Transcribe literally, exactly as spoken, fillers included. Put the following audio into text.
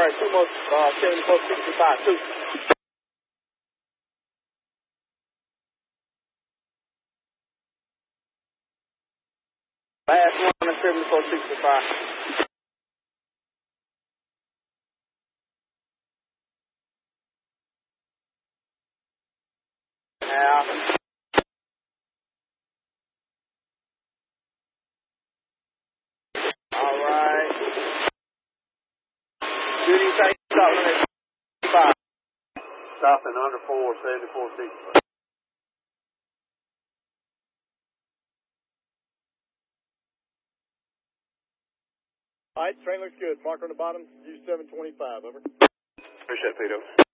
All right, two more, uh, seventy-four sixty-five, two. Last one at seventy-four sixty-five. Now. All right. Judy, say stop at sixty-five. Stopping under four, seventy-four sixty-five. All right, train looks good. Marker on the bottom, U seven twenty-five, over. Appreciate it, Peter.